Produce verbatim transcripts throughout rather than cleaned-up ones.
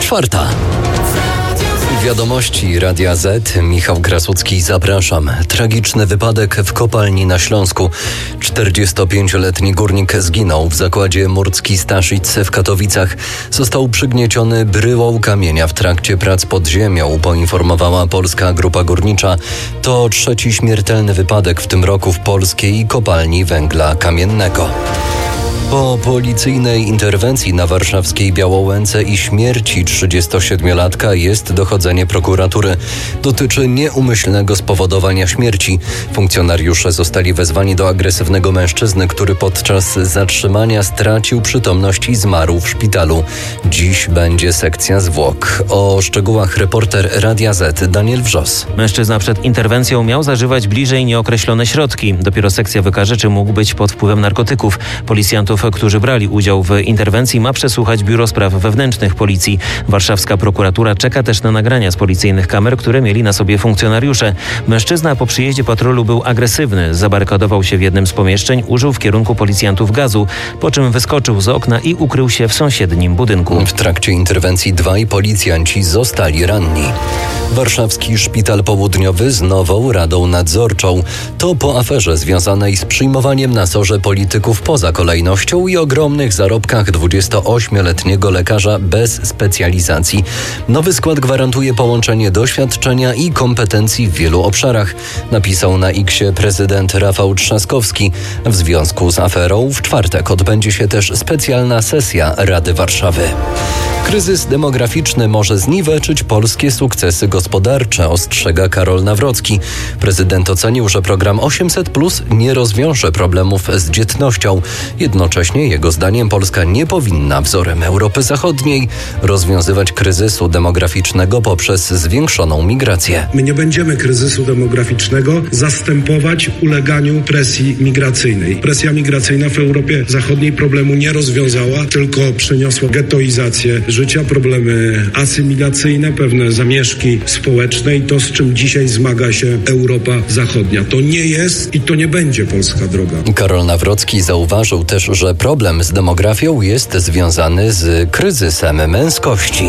czwarta. Wiadomości Radia Z. Michał Krasucki, zapraszam. Tragiczny wypadek w kopalni na Śląsku. czterdziestopięcioletni górnik zginął w zakładzie Murcki Staszic w Katowicach. Został przygnieciony bryłą kamienia w trakcie prac pod ziemią, poinformowała Polska Grupa Górnicza. To trzeci śmiertelny wypadek w tym roku w polskiej kopalni węgla kamiennego. Po policyjnej interwencji na warszawskiej Białołęce i śmierci trzydziestosiedmiolatka jest dochodzenie prokuratury. Dotyczy nieumyślnego spowodowania śmierci. Funkcjonariusze zostali wezwani do agresywnego mężczyzny, który podczas zatrzymania stracił przytomność i zmarł w szpitalu. Dziś będzie sekcja zwłok. O szczegółach reporter Radia Z Daniel Wrzos. Mężczyzna przed interwencją miał zażywać bliżej nieokreślone środki. Dopiero sekcja wykaże, czy mógł być pod wpływem narkotyków. Policjantów, którzy brali udział w interwencji, ma przesłuchać Biuro Spraw Wewnętrznych Policji. Warszawska prokuratura czeka też na nagrania z policyjnych kamer, które mieli na sobie funkcjonariusze. Mężczyzna po przyjeździe patrolu był agresywny, zabarykadował się w jednym z pomieszczeń, użył w kierunku policjantów gazu, po czym wyskoczył z okna i ukrył się w sąsiednim budynku. W trakcie interwencji dwaj policjanci zostali ranni. Warszawski Szpital Południowy z nową radą nadzorczą. To po aferze związanej z przyjmowaniem na sorze polityków poza kolejnością i ogromnych zarobkach dwudziestoośmioletniego lekarza bez specjalizacji. Nowy skład gwarantuje połączenie doświadczenia i kompetencji w wielu obszarach, napisał na X-ie prezydent Rafał Trzaskowski. W związku z aferą w czwartek odbędzie się też specjalna sesja Rady Warszawy. Kryzys demograficzny może zniweczyć polskie sukcesy gospodarcze, ostrzega Karol Nawrocki. Prezydent ocenił, że program osiemset plus nie rozwiąże problemów z dzietnością. Jednocześnie, jego zdaniem, Polska nie powinna wzorem Europy Zachodniej rozwiązywać kryzysu demograficznego poprzez zwiększoną migrację. My nie będziemy kryzysu demograficznego zastępować uleganiu presji migracyjnej. Presja migracyjna w Europie Zachodniej problemu nie rozwiązała, tylko przyniosła ghettoizację życia, problemy asymilacyjne, pewne zamieszki społeczne i to, z czym dzisiaj zmaga się Europa Zachodnia. To nie jest i to nie będzie polska droga. Karol Nawrocki zauważył też, że problem z demografią jest związany z kryzysem męskości.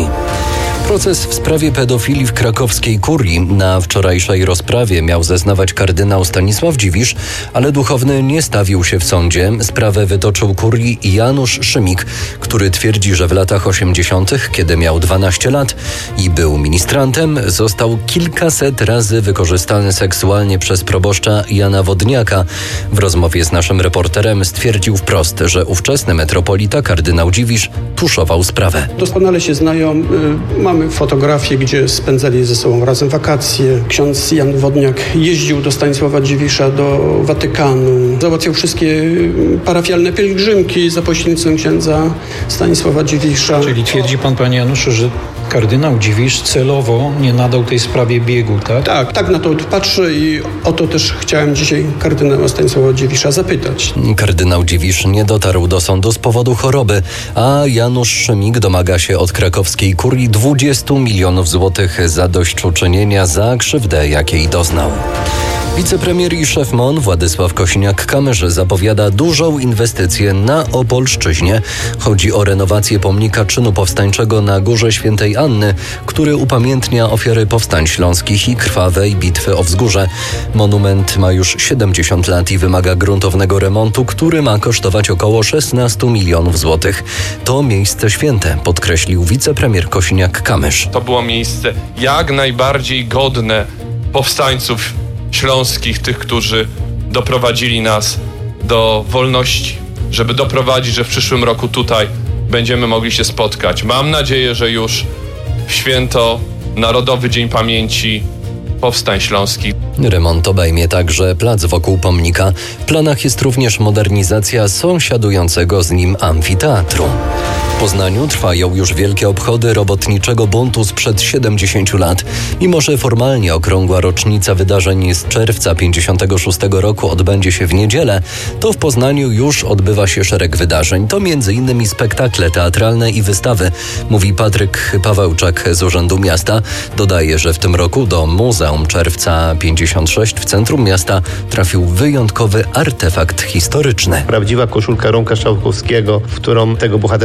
Proces w sprawie pedofilii w krakowskiej kurii. Na wczorajszej rozprawie miał zeznawać kardynał Stanisław Dziwisz, ale duchowny nie stawił się w sądzie. Sprawę wytoczył kurii Janusz Szymik, który twierdzi, że w latach osiemdziesiątych, kiedy miał dwanaście lat i był ministrantem, został kilkaset razy wykorzystany seksualnie przez proboszcza Jana Wodniaka. W rozmowie z naszym reporterem stwierdził wprost, że ówczesny metropolita kardynał Dziwisz tuszował sprawę. Doskonale się znają. Mamy fotografię, gdzie spędzali ze sobą razem wakacje. Ksiądz Jan Wodniak jeździł do Stanisława Dziwisza, do Watykanu. Załatwiał wszystkie parafialne pielgrzymki za pośrednictwem księdza Stanisława Dziwisza. Czyli twierdzi pan, panie Januszu, że kardynał Dziwisz celowo nie nadał tej sprawie biegu, tak? Tak, tak na to patrzę i o to też chciałem dzisiaj kardynała Stanisława Dziwisza zapytać. Kardynał Dziwisz nie dotarł do sądu z powodu choroby, a Janusz Szymik domaga się od krakowskiej kurii dwudziestu milionów złotych zadośćuczynienia za krzywdę, jakiej doznał. Wicepremier i szef M O N Władysław Kosiniak-Kamysz zapowiada dużą inwestycję na Opolszczyźnie. Chodzi o renowację pomnika czynu powstańczego na Górze Świętej Anny, który upamiętnia ofiary powstań śląskich i krwawej bitwy o Wzgórze. Monument ma już siedemdziesiąt lat i wymaga gruntownego remontu, który ma kosztować około szesnaście milionów złotych. To miejsce święte, podkreślił wicepremier Kosiniak-Kamysz. To było miejsce jak najbardziej godne powstańców śląskich, tych, którzy doprowadzili nas do wolności, żeby doprowadzić, że w przyszłym roku tutaj będziemy mogli się spotkać. Mam nadzieję, że już w święto Narodowy Dzień Pamięci Powstań Śląskich. Remont obejmie także plac wokół pomnika. W planach jest również modernizacja sąsiadującego z nim amfiteatru. W Poznaniu trwają już wielkie obchody robotniczego buntu sprzed siedemdziesięciu lat. Mimo że formalnie okrągła rocznica wydarzeń z czerwca pięćdziesiątego szóstego roku odbędzie się w niedzielę, to w Poznaniu już odbywa się szereg wydarzeń. To między innymi spektakle teatralne i wystawy, mówi Patryk Pawełczak z Urzędu Miasta. Dodaje, że w tym roku do Muzeum Czerwca pięćdziesiąt sześć w centrum miasta trafił wyjątkowy artefakt historyczny. Prawdziwa koszulka Romka Strzałkowskiego, w którą tego bohaterskiego chłopca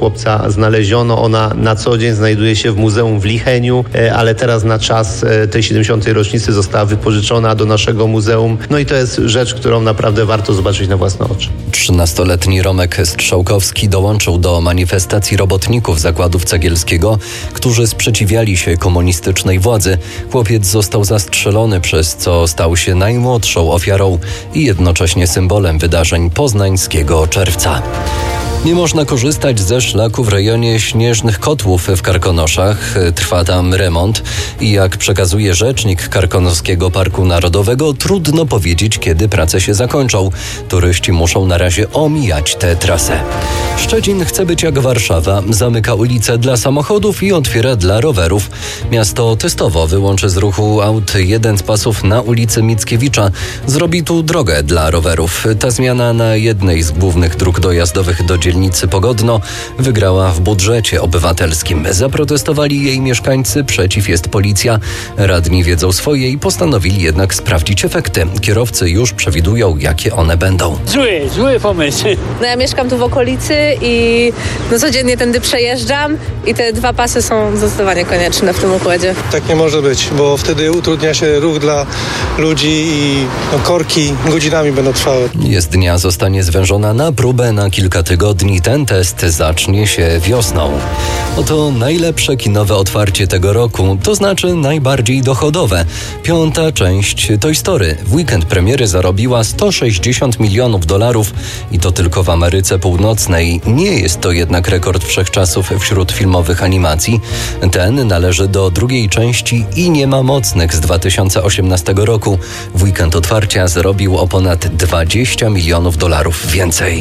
chłopca znaleziono. Ona na co dzień znajduje się w muzeum w Licheniu, ale teraz na czas tej siedemdziesiątej rocznicy została wypożyczona do naszego muzeum. No i to jest rzecz, którą naprawdę warto zobaczyć na własne oczy. trzynastoletni Romek Strzałkowski dołączył do manifestacji robotników zakładów Cegielskiego, którzy sprzeciwiali się komunistycznej władzy. Chłopiec został zastrzelony, przez co stał się najmłodszą ofiarą i jednocześnie symbolem wydarzeń poznańskiego czerwca. Nie można korzystać ze szlaku w rejonie Śnieżnych Kotłów w Karkonoszach. Trwa tam remont i jak przekazuje rzecznik Karkonoskiego Parku Narodowego, trudno powiedzieć, kiedy prace się zakończą. Turyści muszą na razie omijać tę trasę. Szczecin chce być jak Warszawa. Zamyka ulice dla samochodów i otwiera dla rowerów. Miasto testowo wyłączy z ruchu aut jeden z pasów na ulicy Mickiewicza. Zrobi tu drogę dla rowerów. Ta zmiana na jednej z głównych dróg dojazdowych do dzielnicy Pogodno wygrała w budżecie obywatelskim. Zaprotestowali jej mieszkańcy, przeciw jest policja. Radni wiedzą swoje i postanowili jednak sprawdzić efekty. Kierowcy już przewidują, jakie one będą. Zły, zły pomysł. No ja mieszkam tu w okolicy i no codziennie tędy przejeżdżam i te dwa pasy są zdecydowanie konieczne w tym układzie. Tak nie może być, bo wtedy utrudnia się ruch dla ludzi i no, korki godzinami będą trwały. Jezdnia zostanie zwężona na próbę na kilka tygodni. Ten test zacznie się wiosną. Oto najlepsze kinowe otwarcie tego roku, to znaczy najbardziej dochodowe. Piąta część Toy Story. W weekend premiery zarobiła sto sześćdziesiąt milionów dolarów i to tylko w Ameryce Północnej. Nie jest to jednak rekord wszechczasów wśród filmowych animacji. Ten należy do drugiej części i nie ma mocnych z dwa tysiące osiemnastego roku. W weekend otwarcia zarobił o ponad dwadzieścia milionów dolarów więcej.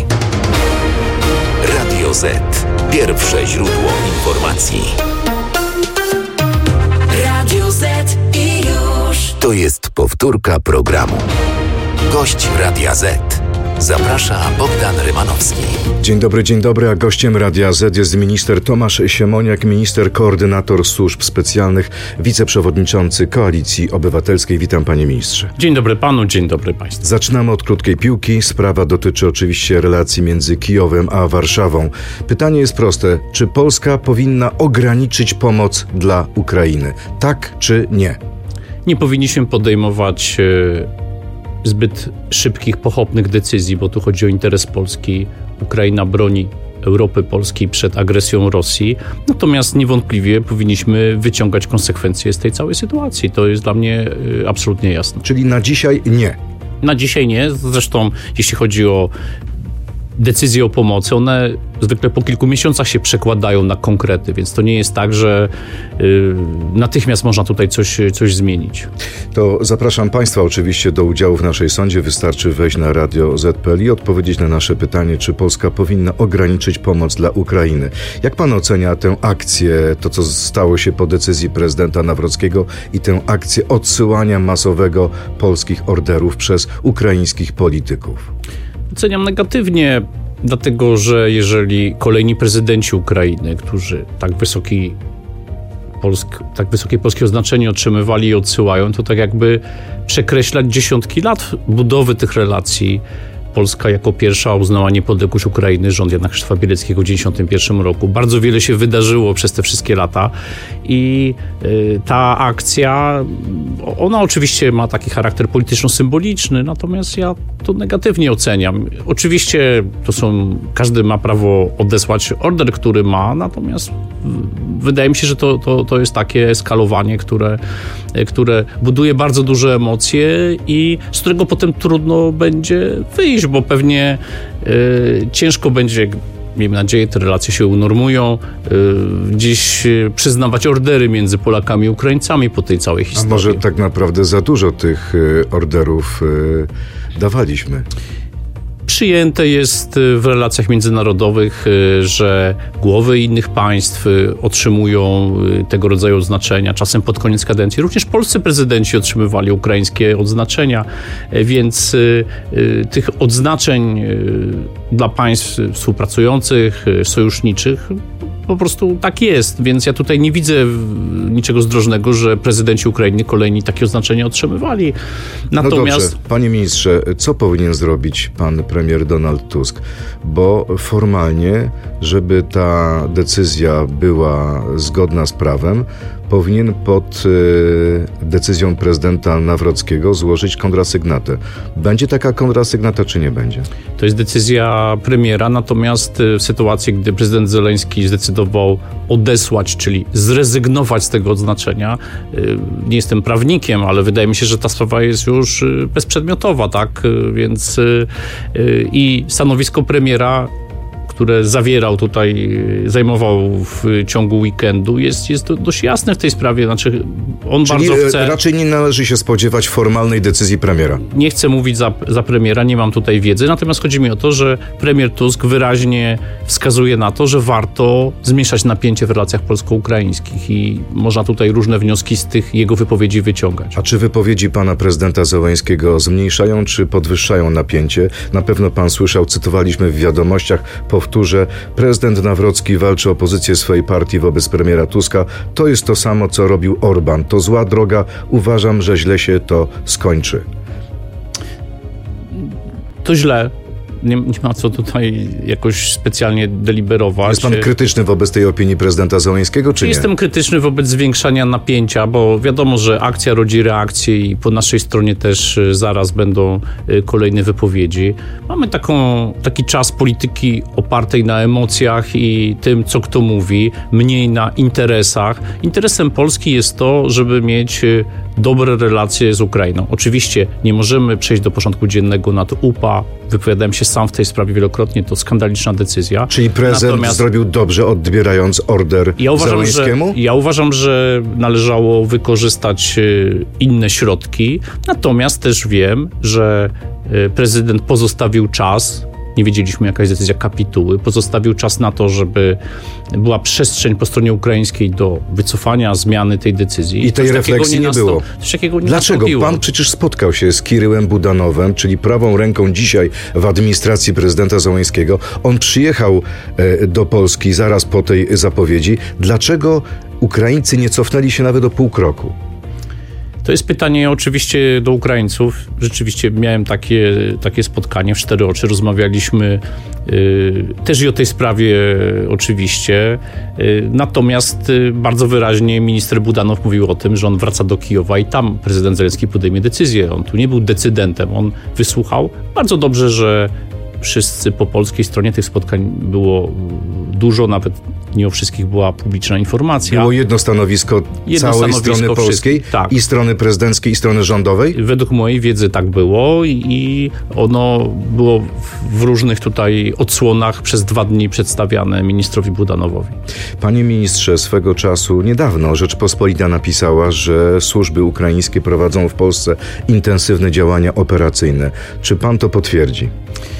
Radio Z. Pierwsze źródło informacji. Radio Z i już. To jest powtórka programu. Gość Radia Z. Zaprasza Bogdan Rymanowski. Dzień dobry, dzień dobry, a gościem Radia Z jest minister Tomasz Siemoniak, minister koordynator służb specjalnych, wiceprzewodniczący Koalicji Obywatelskiej. Witam, panie ministrze. Dzień dobry panu, dzień dobry państwu. Zaczynamy od krótkiej piłki. Sprawa dotyczy oczywiście relacji między Kijowem a Warszawą. Pytanie jest proste. Czy Polska powinna ograniczyć pomoc dla Ukrainy? Tak czy nie? Nie powinniśmy podejmować e, zbyt szybkich, pochopnych decyzji, bo tu chodzi o interes Polski. Ukraina broni Europy Polskiej przed agresją Rosji. Natomiast niewątpliwie powinniśmy wyciągać konsekwencje z tej całej sytuacji. To jest dla mnie e, absolutnie jasne. Czyli na dzisiaj nie? Na dzisiaj nie. Zresztą jeśli chodzi o decyzje o pomocy, one zwykle po kilku miesiącach się przekładają na konkrety, więc to nie jest tak, że y, natychmiast można tutaj coś, coś zmienić. To zapraszam państwa oczywiście do udziału w naszej sądzie. Wystarczy wejść na radio zet kropka pe el i odpowiedzieć na nasze pytanie, czy Polska powinna ograniczyć pomoc dla Ukrainy. Jak pan ocenia tę akcję, to co stało się po decyzji prezydenta Nawrockiego i tę akcję odsyłania masowego polskich orderów przez ukraińskich polityków? Oceniam negatywnie, dlatego że jeżeli kolejni prezydenci Ukrainy, którzy tak wysoki polsk, tak wysokie polskie oznaczenie otrzymywali i odsyłają, to tak jakby przekreślać dziesiątki lat budowy tych relacji. Polska jako pierwsza uznała niepodległość Ukrainy, rząd Jana Krzysztofa Bieleckiego w dziewięćdziesiątym pierwszym roku. Bardzo wiele się wydarzyło przez te wszystkie lata i y, ta akcja, ona oczywiście ma taki charakter polityczno-symboliczny, natomiast ja to negatywnie oceniam. Oczywiście to są, każdy ma prawo odesłać order, który ma, natomiast wydaje mi się, że to, to, to jest takie eskalowanie, które, które buduje bardzo duże emocje i z którego potem trudno będzie wyjść, bo pewnie y, ciężko będzie, miejmy nadzieję, te relacje się unormują, y, gdzieś y, przyznawać ordery między Polakami i Ukraińcami po tej całej historii. A może tak naprawdę za dużo tych y, orderów y, dawaliśmy? Przyjęte jest w relacjach międzynarodowych, że głowy innych państw otrzymują tego rodzaju odznaczenia, czasem pod koniec kadencji. Również polscy prezydenci otrzymywali ukraińskie odznaczenia, więc tych odznaczeń dla państw współpracujących, sojuszniczych po prostu tak jest, więc ja tutaj nie widzę niczego zdrożnego, że prezydenci Ukrainy kolejni takie oznaczenia otrzymywali. Natomiast... No dobrze, panie ministrze, co powinien zrobić pan premier Donald Tusk? Bo formalnie, żeby ta decyzja była zgodna z prawem, powinien pod y, decyzją prezydenta Nawrockiego złożyć kontrasygnatę. Będzie taka kontrasygnata, czy nie będzie? To jest decyzja premiera, natomiast w sytuacji, gdy prezydent Zełenski zdecydował odesłać, czyli zrezygnować z tego odznaczenia, y, nie jestem prawnikiem, ale wydaje mi się, że ta sprawa jest już bezprzedmiotowa, tak? Więc y, y, i stanowisko premiera, które zawierał tutaj, zajmował w ciągu weekendu, jest, jest dość jasne w tej sprawie. Znaczy, on Czyli bardzo chce... raczej nie należy się spodziewać formalnej decyzji premiera. Nie chcę mówić za, za premiera, nie mam tutaj wiedzy, natomiast chodzi mi o to, że premier Tusk wyraźnie wskazuje na to, że warto zmniejszać napięcie w relacjach polsko-ukraińskich i można tutaj różne wnioski z tych jego wypowiedzi wyciągać. A czy wypowiedzi pana prezydenta Zełenskiego zmniejszają czy podwyższają napięcie? Na pewno pan słyszał, cytowaliśmy w wiadomościach, powtórzę, prezydent Nawrocki walczy o pozycję swojej partii wobec premiera Tuska. To jest to samo, co robił Orban. To zła droga. Uważam, że źle się to skończy. To źle. Nie, nie ma co tutaj jakoś specjalnie deliberować. Jest pan krytyczny wobec tej opinii prezydenta Zełenskiego, czy nie? Jestem krytyczny wobec zwiększania napięcia, bo wiadomo, że akcja rodzi reakcję i po naszej stronie też zaraz będą kolejne wypowiedzi. Mamy taką, taki czas polityki opartej na emocjach i tym, co kto mówi, mniej na interesach. Interesem Polski jest to, żeby mieć dobre relacje z Ukrainą. Oczywiście nie możemy przejść do porządku dziennego nad U P A. Wypowiadałem się sam w tej sprawie wielokrotnie, to skandaliczna decyzja. Czyli prezydent Natomiast zrobił dobrze, odbierając order ja uważam, Zełenskiemu? Że, ja uważam, że należało wykorzystać inne środki. Natomiast też wiem, że prezydent pozostawił czas. Nie wiedzieliśmy, jaka jest decyzja kapituły. Pozostawił czas na to, żeby była przestrzeń po stronie ukraińskiej do wycofania, zmiany tej decyzji. I tej refleksji nie, nie było. Nie Dlaczego? Nastąpiło. Pan przecież spotkał się z Kiryłem Budanowem, czyli prawą ręką dzisiaj w administracji prezydenta Zełenskiego. On przyjechał e, do Polski zaraz po tej zapowiedzi. Dlaczego Ukraińcy nie cofnęli się nawet o pół kroku? To jest pytanie oczywiście do Ukraińców. Rzeczywiście miałem takie, takie spotkanie w cztery oczy. Rozmawialiśmy y, też i o tej sprawie oczywiście. Y, natomiast y, bardzo wyraźnie minister Budanow mówił o tym, że on wraca do Kijowa i tam prezydent Zełenski podejmie decyzję. On tu nie był decydentem. On wysłuchał. Bardzo dobrze, że wszyscy po polskiej stronie tych spotkań było dużo, nawet nie o wszystkich była publiczna informacja. Było jedno stanowisko jedno całej stanowisko strony polskiej, tak. I strony prezydenckiej, i strony rządowej? Według mojej wiedzy tak było i ono było w różnych tutaj odsłonach przez dwa dni przedstawiane ministrowi Budanowowi. Panie ministrze, swego czasu niedawno Rzeczpospolita napisała, że służby ukraińskie prowadzą w Polsce intensywne działania operacyjne. Czy pan to potwierdzi?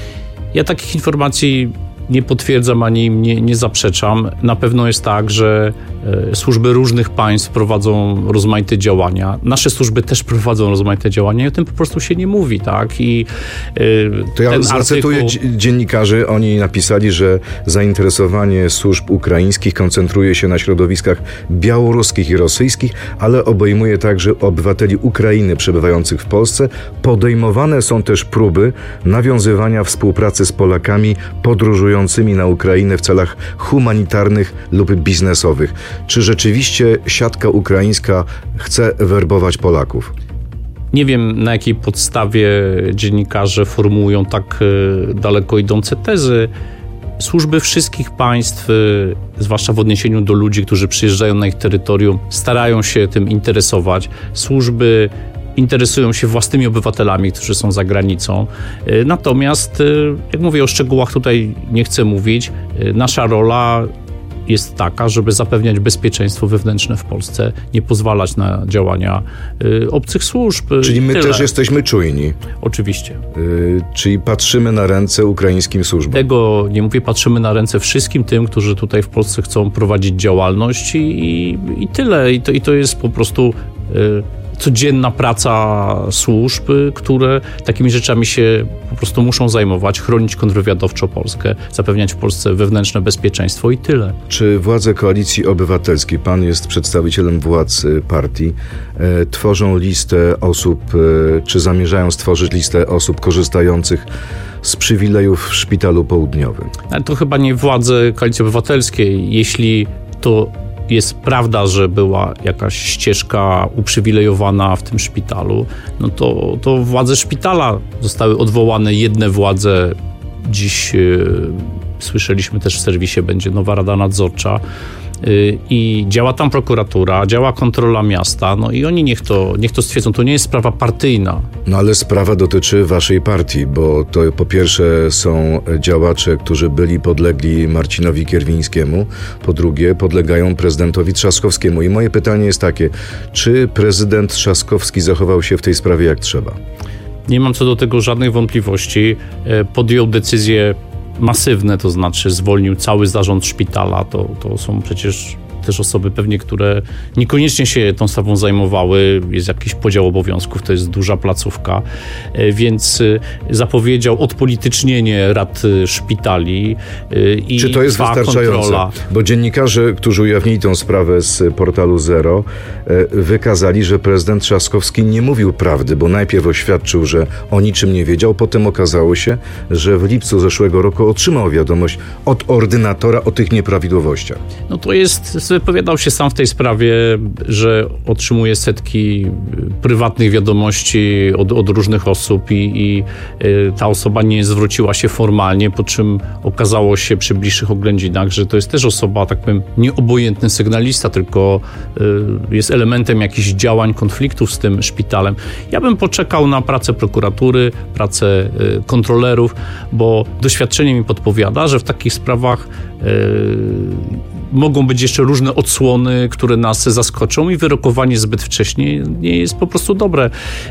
Ja takich informacji nie potwierdzam ani im nie, nie zaprzeczam. Na pewno jest tak, że e, służby różnych państw prowadzą rozmaite działania. Nasze służby też prowadzą rozmaite działania i o tym po prostu się nie mówi, tak? I e, to ja ten zacytuję artykuł... dziennikarzy. Oni napisali, że zainteresowanie służb ukraińskich koncentruje się na środowiskach białoruskich i rosyjskich, ale obejmuje także obywateli Ukrainy przebywających w Polsce. Podejmowane są też próby nawiązywania współpracy z Polakami podróżującymi na Ukrainę w celach humanitarnych lub biznesowych. Czy rzeczywiście siatka ukraińska chce werbować Polaków? Nie wiem, na jakiej podstawie dziennikarze formułują tak daleko idące tezy. Służby wszystkich państw, zwłaszcza w odniesieniu do ludzi, którzy przyjeżdżają na ich terytorium, starają się tym interesować. Służby interesują się własnymi obywatelami, którzy są za granicą. Natomiast, jak mówię, o szczegółach tutaj nie chcę mówić. Nasza rola jest taka, żeby zapewniać bezpieczeństwo wewnętrzne w Polsce, nie pozwalać na działania y, obcych służb. Czyli my Tyle. też jesteśmy czujni. Oczywiście. Y, czyli patrzymy na ręce ukraińskim służbom. Tego nie mówię, patrzymy na ręce wszystkim tym, którzy tutaj w Polsce chcą prowadzić działalność i, i, i tyle. I to, i to jest po prostu... Y, codzienna praca służb, które takimi rzeczami się po prostu muszą zajmować, chronić kontrwywiadowczo Polskę, zapewniać w Polsce wewnętrzne bezpieczeństwo i tyle. Czy władze Koalicji Obywatelskiej, pan jest przedstawicielem władz partii, e, tworzą listę osób, e, czy zamierzają stworzyć listę osób korzystających z przywilejów w Szpitalu Południowym? Ale to chyba nie władze Koalicji Obywatelskiej. Jeśli to jest prawda, że była jakaś ścieżka uprzywilejowana w tym szpitalu, no to, to władze szpitala zostały odwołane, jedne władze. Dziś yy, słyszeliśmy też w serwisie, będzie nowa Rada Nadzorcza yy, i działa tam prokuratura, działa kontrola miasta, no i oni niech to, niech to stwierdzą, to nie jest sprawa partyjna. No ale sprawa dotyczy waszej partii, bo to po pierwsze są działacze, którzy byli podlegli Marcinowi Kierwińskiemu, po drugie podlegają prezydentowi Trzaskowskiemu. I moje pytanie jest takie, czy prezydent Trzaskowski zachował się w tej sprawie jak trzeba? Nie mam co do tego żadnych wątpliwości. Podjął decyzje masywne, to znaczy zwolnił cały zarząd szpitala. To, to są przecież też osoby pewnie, które niekoniecznie się tą sprawą zajmowały. Jest jakiś podział obowiązków, to jest duża placówka. Więc zapowiedział odpolitycznienie rad szpitali i czy to jest wystarczające? Kontrola. Bo dziennikarze, którzy ujawnili tę sprawę z portalu Zero, wykazali, że prezydent Trzaskowski nie mówił prawdy, bo najpierw oświadczył, że o niczym nie wiedział, potem okazało się, że w lipcu zeszłego roku otrzymał wiadomość od ordynatora o tych nieprawidłowościach. No to jest... Wypowiadał się sam w tej sprawie, że otrzymuje setki prywatnych wiadomości od, od różnych osób i, i ta osoba nie zwróciła się formalnie, po czym okazało się przy bliższych oględzinach, że to jest też osoba, tak powiem, nieobojętny sygnalista, tylko jest elementem jakichś działań, konfliktów z tym szpitalem. Ja bym poczekał na pracę prokuratury, pracę kontrolerów, bo doświadczenie mi podpowiada, że w takich sprawach mogą być jeszcze różne odsłony, które nas zaskoczą i wyrokowanie zbyt wcześnie nie jest po prostu dobre.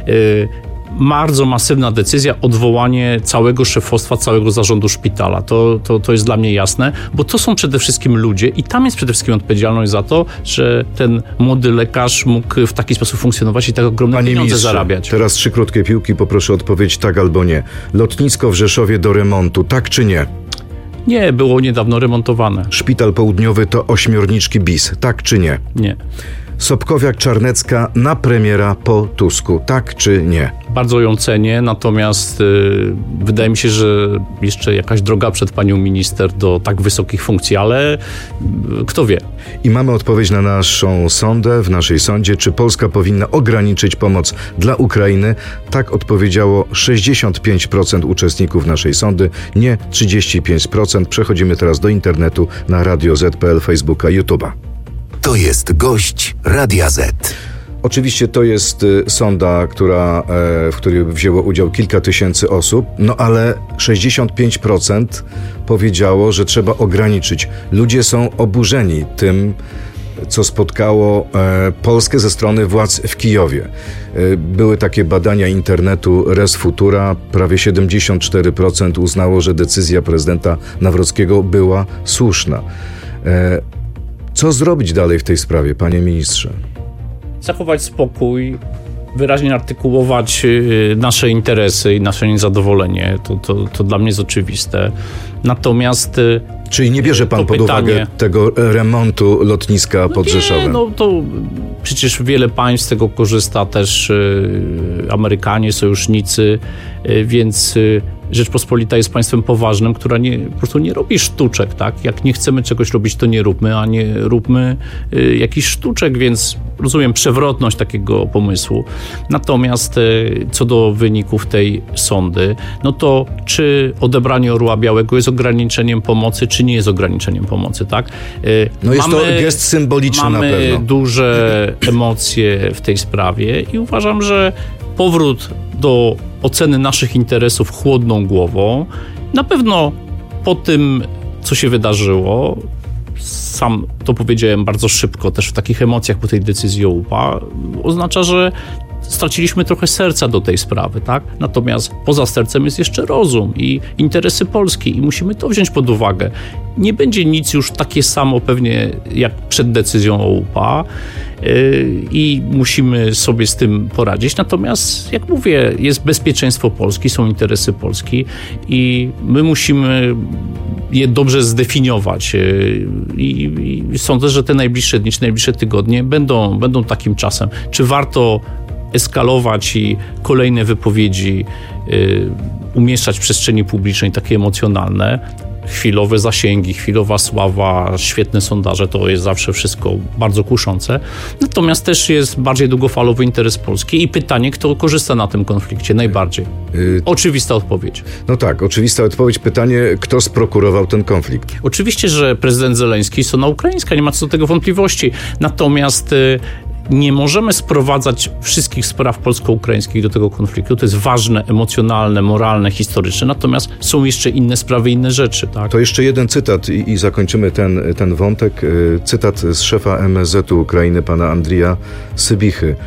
Bardzo masywna decyzja, odwołanie całego szefostwa, całego zarządu szpitala. To, to, to jest dla mnie jasne, bo to są przede wszystkim ludzie i tam jest przede wszystkim odpowiedzialność za to, że ten młody lekarz mógł w taki sposób funkcjonować i tak ogromne Panie pieniądze ministrze, zarabiać. Teraz trzy krótkie piłki, poproszę odpowiedź tak albo nie. Lotnisko w Rzeszowie do remontu, tak czy nie? Nie, było niedawno remontowane. Szpital Południowy to ośmiorniczki bis, tak czy nie? Nie. Sobkowiak-Czarnecka na premiera po Tusku, tak czy nie? Bardzo ją cenię, natomiast y, wydaje mi się, że jeszcze jakaś droga przed panią minister do tak wysokich funkcji, ale y, kto wie. I mamy odpowiedź na naszą sondę, w naszej sądzie, czy Polska powinna ograniczyć pomoc dla Ukrainy. Tak odpowiedziało sześćdziesiąt pięć procent uczestników naszej sondy, nie trzydzieści pięć procent. Przechodzimy teraz do internetu na Radio Z kropka pe el, Facebooka, YouTube'a. To jest gość Radia Z. Oczywiście to jest y, sonda, która, e, w której wzięło udział kilka tysięcy osób, no ale sześćdziesiąt pięć procent powiedziało, że trzeba ograniczyć. Ludzie są oburzeni tym, co spotkało e, Polskę ze strony władz w Kijowie. E, były takie badania internetu Res Futura. Prawie siedemdziesiąt cztery procent uznało, że decyzja prezydenta Nawrockiego była słuszna. E, co zrobić dalej w tej sprawie, panie ministrze? Zachować spokój, wyraźnie artykułować nasze interesy i nasze niezadowolenie. To, to, to dla mnie jest oczywiste. Natomiast... Czyli nie bierze pan pod pytanie, uwagę tego remontu lotniska pod no Rzeszowem? Nie, no to przecież wiele państw z tego korzysta, też yy, Amerykanie, sojusznicy, yy, więc yy, Rzeczpospolita jest państwem poważnym, która nie, po prostu nie robi sztuczek, tak? Jak nie chcemy czegoś robić, to nie róbmy, a nie róbmy y, jakichś sztuczek, więc rozumiem przewrotność takiego pomysłu. Natomiast y, co do wyników tej sondy, no to czy odebranie Orła Białego jest ograniczeniem pomocy, czy nie jest ograniczeniem pomocy, tak? Y, no jest mamy, to gest symboliczny na pewno. Mamy duże emocje w tej sprawie i uważam, że powrót do oceny naszych interesów chłodną głową, na pewno po tym, co się wydarzyło, sam to powiedziałem bardzo szybko, też w takich emocjach po tej decyzji o U P A, oznacza, że straciliśmy trochę serca do tej sprawy, tak? Natomiast poza sercem jest jeszcze rozum i interesy Polski i musimy to wziąć pod uwagę. Nie będzie nic już takie samo pewnie jak przed decyzją o U P A yy, i musimy sobie z tym poradzić. Natomiast, jak mówię, jest bezpieczeństwo Polski, są interesy Polski i my musimy je dobrze zdefiniować yy, i, i sądzę, że te najbliższe dni, czy najbliższe tygodnie będą, będą takim czasem. Czy warto eskalować i kolejne wypowiedzi yy, umieszczać w przestrzeni publicznej takie emocjonalne, chwilowe zasięgi, chwilowa sława, świetne sondaże, to jest zawsze wszystko bardzo kuszące. Natomiast też jest bardziej długofalowy interes Polski i pytanie, kto korzysta na tym konflikcie najbardziej. Yy... Oczywista odpowiedź. No tak, oczywista odpowiedź. Pytanie, kto sprokurował ten konflikt? Oczywiście, że prezydent Zełenski i strona ukraińska, nie ma co do tego wątpliwości. Natomiast yy, nie możemy sprowadzać wszystkich spraw polsko-ukraińskich do tego konfliktu. To jest ważne, emocjonalne, moralne, historyczne. Natomiast są jeszcze inne sprawy, inne rzeczy. Tak? To jeszcze jeden cytat i, i zakończymy ten, ten wątek. Cytat z szefa M S Z-u Ukrainy, pana Andrija Sybichy.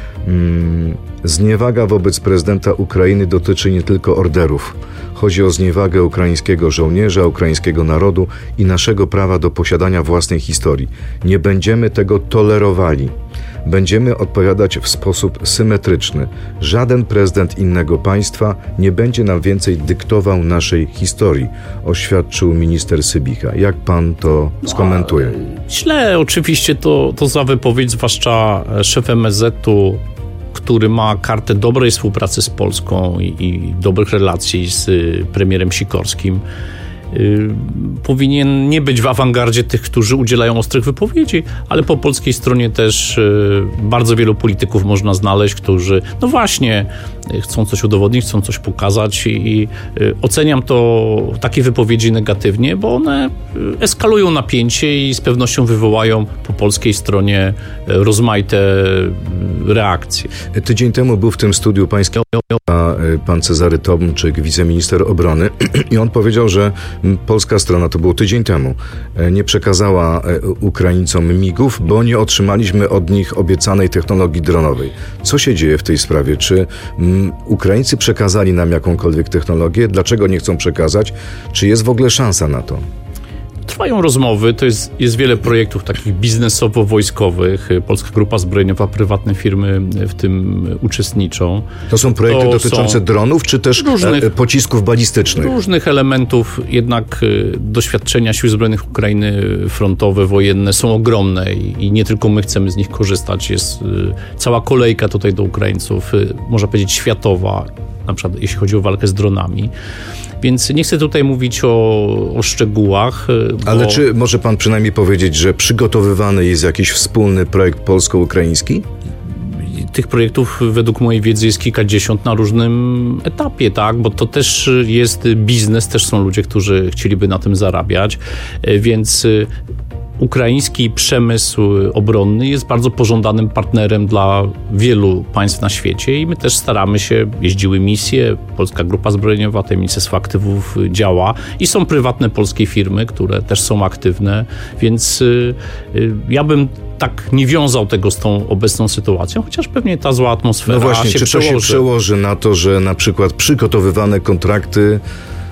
Zniewaga wobec prezydenta Ukrainy dotyczy nie tylko orderów. Chodzi o zniewagę ukraińskiego żołnierza, ukraińskiego narodu i naszego prawa do posiadania własnej historii. Nie będziemy tego tolerowali. Będziemy odpowiadać w sposób symetryczny. Żaden prezydent innego państwa nie będzie nam więcej dyktował naszej historii, oświadczył minister Sybicha. Jak pan to skomentuje? No, źle oczywiście to, to za wypowiedź, zwłaszcza szef M S Z-u, który ma kartę dobrej współpracy z Polską i, i dobrych relacji z premierem Sikorskim. Yy, powinien nie być w awangardzie tych, którzy udzielają ostrych wypowiedzi, ale po polskiej stronie też yy, bardzo wielu polityków można znaleźć, którzy no właśnie yy, chcą coś udowodnić, chcą coś pokazać i, i yy, oceniam to takie wypowiedzi negatywnie, bo one yy, eskalują napięcie i z pewnością wywołają po polskiej stronie yy, rozmaite yy, reakcje. Tydzień temu był w tym studiu pańskim pan Cezary Tomczyk, wiceminister obrony i on powiedział, że polska strona, to było tydzień temu, nie przekazała Ukraińcom migów, bo nie otrzymaliśmy od nich obiecanej technologii dronowej. Co się dzieje w tej sprawie? Czy um, Ukraińcy przekazali nam jakąkolwiek technologię? Dlaczego nie chcą przekazać? Czy jest w ogóle szansa na to? Trwają rozmowy, to jest, jest wiele projektów takich biznesowo-wojskowych. Polska Grupa Zbrojeniowa, prywatne firmy w tym uczestniczą. To są projekty to dotyczące są dronów, czy też różnych, pocisków balistycznych? Różnych elementów, jednak doświadczenia Sił Zbrojnych Ukrainy frontowe, wojenne są ogromne i, i nie tylko my chcemy z nich korzystać. Jest cała kolejka tutaj do Ukraińców, można powiedzieć światowa, na przykład jeśli chodzi o walkę z dronami. Więc nie chcę tutaj mówić o, o szczegółach. Bo... Ale czy może pan przynajmniej powiedzieć, że przygotowywany jest jakiś wspólny projekt polsko-ukraiński? Tych projektów według mojej wiedzy jest kilkadziesiąt na różnym etapie, tak? Bo to też jest biznes, też są ludzie, którzy chcieliby na tym zarabiać, więc ukraiński przemysł obronny jest bardzo pożądanym partnerem dla wielu państw na świecie i my też staramy się, jeździły misje, Polska Grupa Zbrojeniowa, to Ministerstwo Aktywów działa i są prywatne polskie firmy, które też są aktywne, więc y, y, ja bym tak nie wiązał tego z tą obecną sytuacją, chociaż pewnie ta zła atmosfera no właśnie, się czy przełoży. to się przełoży na to, że na przykład przygotowywane kontrakty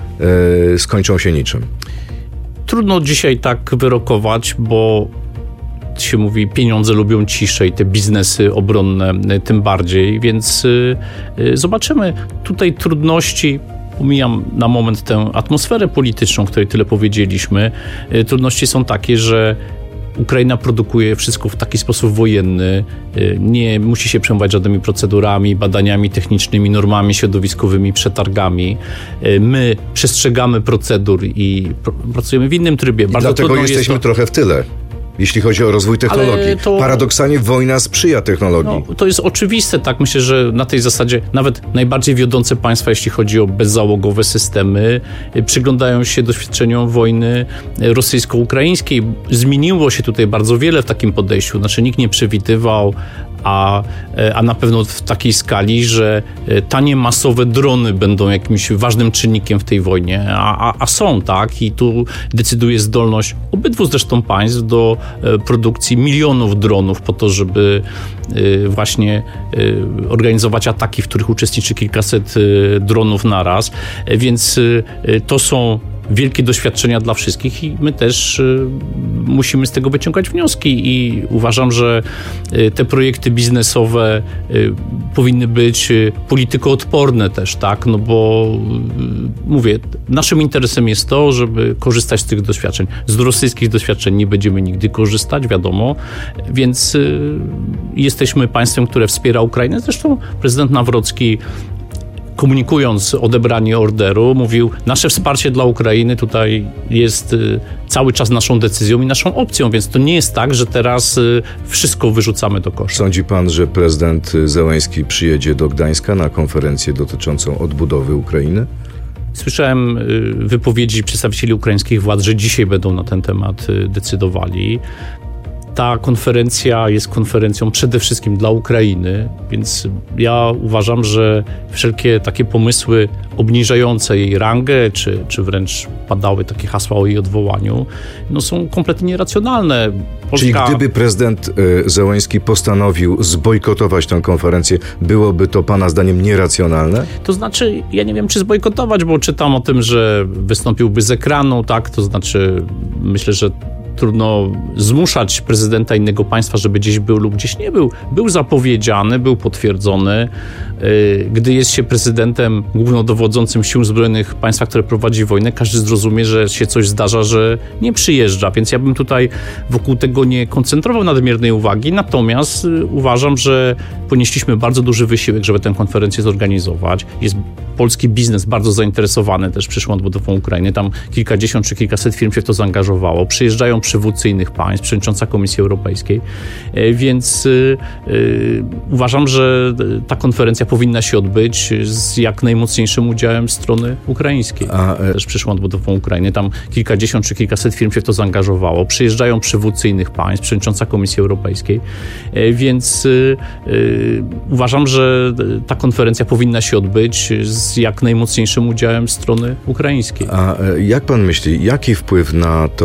y, skończą się niczym? Trudno dzisiaj tak wyrokować, bo się mówi, pieniądze lubią ciszę i te biznesy obronne tym bardziej, więc y, y, zobaczymy. Tutaj trudności, pomijam na moment tę atmosferę polityczną, o której tyle powiedzieliśmy, y, trudności są takie, że Ukraina produkuje wszystko w taki sposób wojenny, nie musi się przejmować żadnymi procedurami, badaniami technicznymi, normami środowiskowymi, przetargami. My przestrzegamy procedur i pr- pracujemy w innym trybie. I Bardzo dlatego jesteśmy jest to... trochę w tyle, jeśli chodzi o rozwój technologii. To... Paradoksalnie wojna sprzyja technologii. No, to jest oczywiste, tak. Myślę, że na tej zasadzie nawet najbardziej wiodące państwa, jeśli chodzi o bezzałogowe systemy, przyglądają się doświadczeniom wojny rosyjsko-ukraińskiej. Zmieniło się tutaj bardzo wiele w takim podejściu. Znaczy nikt nie przewidywał a, a na pewno w takiej skali, że tanie masowe drony będą jakimś ważnym czynnikiem w tej wojnie, a, a, a są, tak? I tu decyduje zdolność obydwu zresztą państw do produkcji milionów dronów po to, żeby właśnie organizować ataki, w których uczestniczy kilkaset dronów naraz, więc to są wielkie doświadczenia dla wszystkich i my też y, musimy z tego wyciągać wnioski i uważam, że y, te projekty biznesowe y, powinny być y, politykoodporne też, tak, no bo y, mówię, naszym interesem jest to, żeby korzystać z tych doświadczeń. Z rosyjskich doświadczeń nie będziemy nigdy korzystać, wiadomo, więc y, jesteśmy państwem, które wspiera Ukrainę. Zresztą prezydent Nawrocki, komunikując odebranie orderu, mówił, nasze wsparcie dla Ukrainy tutaj jest y, cały czas naszą decyzją i naszą opcją, więc to nie jest tak, że teraz y, wszystko wyrzucamy do kosza. Sądzi pan, że prezydent Zełenski przyjedzie do Gdańska na konferencję dotyczącą odbudowy Ukrainy? Słyszałem y, wypowiedzi przedstawicieli ukraińskich władz, że dzisiaj będą na ten temat y, decydowali. Ta konferencja jest konferencją przede wszystkim dla Ukrainy, więc ja uważam, że wszelkie takie pomysły obniżające jej rangę, czy, czy wręcz padały takie hasła o jej odwołaniu, no są kompletnie nieracjonalne. Polska... Czyli gdyby prezydent y, Zełenski postanowił zbojkotować tę konferencję, byłoby to pana zdaniem nieracjonalne? To znaczy, ja nie wiem, czy zbojkotować, bo czytam o tym, że wystąpiłby z ekranu, tak? To znaczy, myślę, że trudno zmuszać prezydenta innego państwa, żeby gdzieś był lub gdzieś nie był. Był zapowiedziany, był potwierdzony. Gdy jest się prezydentem głównodowodzącym sił zbrojnych państwa, które prowadzi wojnę, każdy zrozumie, że się coś zdarza, że nie przyjeżdża. Więc ja bym tutaj wokół tego nie koncentrował nadmiernej uwagi. Natomiast uważam, że ponieśliśmy bardzo duży wysiłek, żeby tę konferencję zorganizować. Jest polski biznes bardzo zainteresowany też przyszłą odbudową Ukrainy. Tam kilkadziesiąt czy kilkaset firm się w to zaangażowało. Przyjeżdżają przywódcy innych państw, przewodnicząca Komisji Europejskiej. Więc yy, yy, uważam, że ta konferencja powinna się odbyć z jak najmocniejszym udziałem strony ukraińskiej. A, e... też przyszłą odbudową Ukrainy. Tam kilkadziesiąt czy kilkaset firm się w to zaangażowało. Przyjeżdżają przywódcy innych państw, przewodnicząca Komisji Europejskiej. Yy, więc yy, uważam, że ta konferencja powinna się odbyć z jak najmocniejszym udziałem strony ukraińskiej. A jak pan myśli, jaki wpływ na to